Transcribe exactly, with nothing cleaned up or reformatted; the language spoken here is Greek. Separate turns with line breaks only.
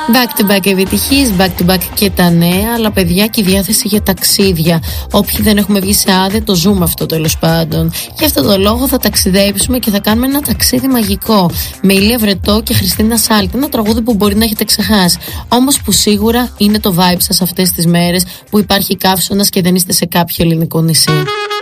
Back to back επιτυχίες, back to back και τα νέα, αλλά παιδιά και η διάθεση για ταξίδια. Όποιοι δεν έχουμε βγει σε άδεια, το ζούμε αυτό τέλος πάντων. Γι' αυτό το λόγο θα ταξιδέψουμε και θα κάνουμε ένα ταξίδι μαγικό. Με Ηλία Βρετό και Χριστίνα Σάλτη. Ένα τραγούδι που μπορεί να έχετε ξεχάσει. Όμως που σίγουρα είναι το vibe σας αυτές τις μέρες που υπάρχει καύσωνας και δεν είστε σε κάποιο ελληνικό νησί.